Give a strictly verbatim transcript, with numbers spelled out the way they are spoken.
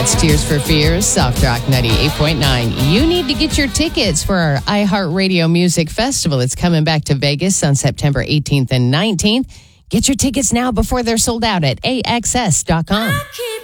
That's Tears for Fears, Soft Rock ninety-eight point nine. You need to get your tickets for our iHeartRadio Music Festival. It's coming back to Vegas on September eighteenth and nineteenth. Get your tickets now before they're sold out at A X S dot com.